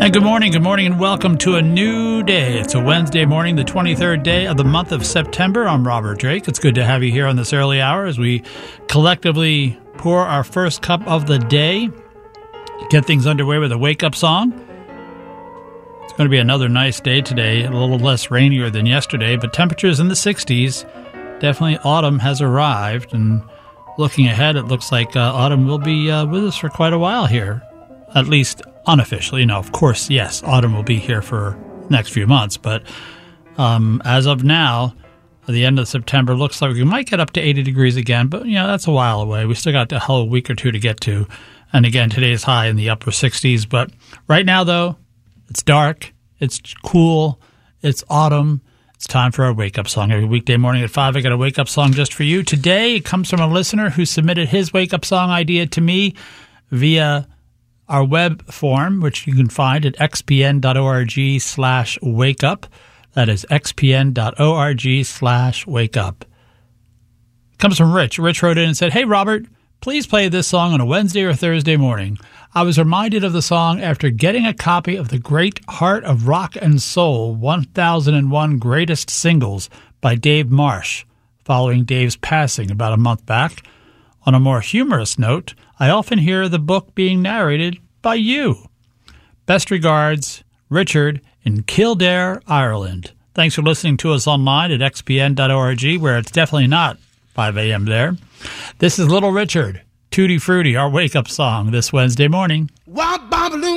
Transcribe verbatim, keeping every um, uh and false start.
And good morning, good morning, and welcome to a new day. It's a Wednesday morning, the twenty-third day of the month of September. I'm Robert Drake. It's good to have you here on this early hour as we collectively pour our first cup of the day. Get things underway with a wake-up song. It's going to be another nice day today, a little less rainier than yesterday, but temperatures in the sixties. Definitely autumn has arrived, and looking ahead, it looks like uh, autumn will be uh, with us for quite a while here, at least unofficially. You know, of course, yes, autumn will be here for the next few months, but um, as of now, at the end of September, looks like we might get up to eighty degrees again, but, you know, that's a while away. We still got a whole week or two to get to, and again, today's high in the upper sixties, but right now, though, it's dark, it's cool, it's autumn. It's time for our wake-up song. Every weekday morning at five, I got a wake-up song just for you. Today, it comes from a listener who submitted his wake-up song idea to me via our web form, which you can find at xpn.org slash wake-up. That is xpn.org slash wake-up. It comes from Rich. Rich wrote in and said, "Hey, Robert, please play this song on a Wednesday or Thursday morning. I was reminded of the song after getting a copy of The Great Heart of Rock and Soul, one thousand one Greatest Singles by Dave Marsh, following Dave's passing about a month back. On a more humorous note, I often hear the book being narrated by you. Best regards, Richard in Kildare, Ireland." Thanks for listening to us online at xpn.org, where it's definitely not five a.m. there. This is Little Richard, Tutti Frutti, our wake-up song this Wednesday morning.